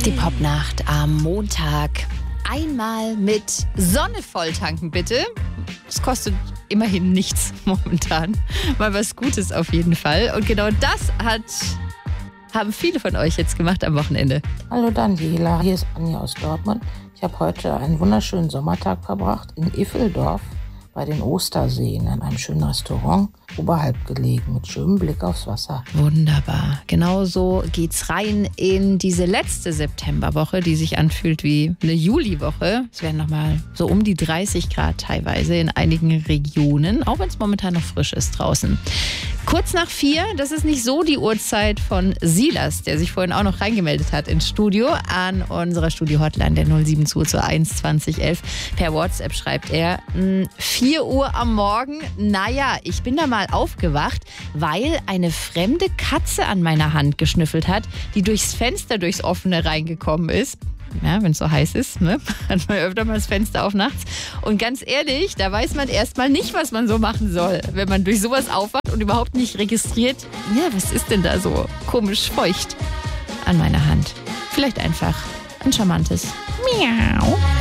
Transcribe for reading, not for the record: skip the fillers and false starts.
Die Popnacht am Montag. Einmal mit Sonne volltanken, bitte. Es kostet immerhin nichts momentan. Mal was Gutes auf jeden Fall. Und genau das haben viele von euch jetzt gemacht am Wochenende. Hallo Daniela, hier ist Anja aus Dortmund. Ich habe heute einen wunderschönen Sommertag verbracht in Iffeldorf bei den Osterseen in einem schönen Restaurant, oberhalb gelegen, mit schönem Blick aufs Wasser. Wunderbar. Genauso geht's rein in diese letzte Septemberwoche, die sich anfühlt wie eine Juliwoche. Es werden nochmal so um die 30 Grad teilweise in einigen Regionen, auch wenn es momentan noch frisch ist draußen. Kurz nach 4, das ist nicht so die Uhrzeit von Silas, der sich vorhin auch noch reingemeldet hat ins Studio, an unserer Studio-Hotline der 07221 2011. Per WhatsApp schreibt er, 4 Uhr am Morgen, naja, ich bin da mal aufgewacht, weil eine fremde Katze an meiner Hand geschnüffelt hat, die durchs Fenster, durchs Offene reingekommen ist. Ja, wenn es so heiß ist, ne? Hat man öfter mal das Fenster auf nachts. Und ganz ehrlich, da weiß man erstmal nicht, was man so machen soll, wenn man durch sowas aufwacht und überhaupt nicht registriert, ja, was ist denn da so komisch feucht an meiner Hand? Vielleicht einfach ein charmantes Miau.